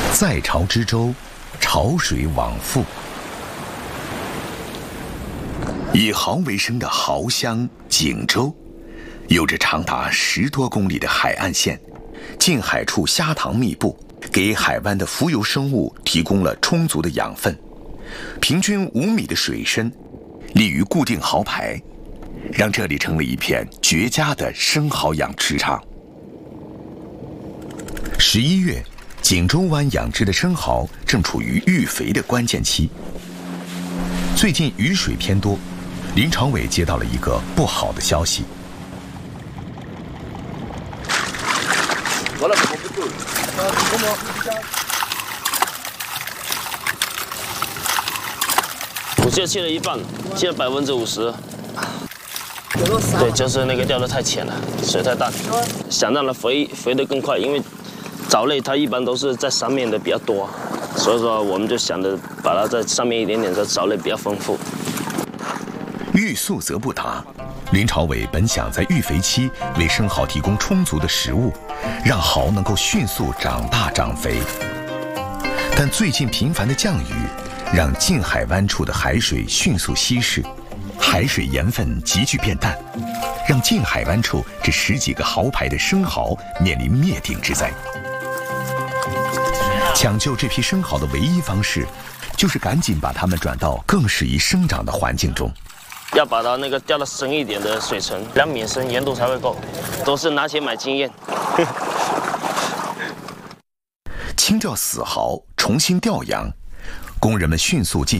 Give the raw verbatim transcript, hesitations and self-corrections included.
在潮之洲，潮水往复。以蚝为生的蚝乡景洲，有着长达十多公里的海岸线，近海处虾塘密布，给海湾的浮游生物提供了充足的养分。平均五米的水深，利于固定蚝排，让这里成了一片绝佳的生蚝养殖场。十一月，景洲湾养殖的生蚝正处于育肥的关键期。最近雨水偏多，林朝伟接到了一个不好的消息。 我现在切了一半，切了百分之五十。对，就是那个钓得太浅了，水太大，想让它肥肥得更快，因为藻类它一般都是在上面的比较多，所以说我们就想着把它在上面一点点，这藻类比较丰富。 欲速则不达，林朝伟本想在育肥期为生蚝提供充足的食物，让蚝能够迅速长大长肥。但最近频繁的降雨，让近海湾处的海水迅速稀释，海水盐分急剧变淡，让近海湾处这十几个蚝排的生蚝面临灭顶之灾。抢救这批生蚝的唯一方式，就是赶紧把它们转到更适宜生长的环境中。 要把它那个钓到深一点的水层，两米深，盐度才会够。都是拿钱买经验。 清掉死蚝，重新调养，工人们迅速进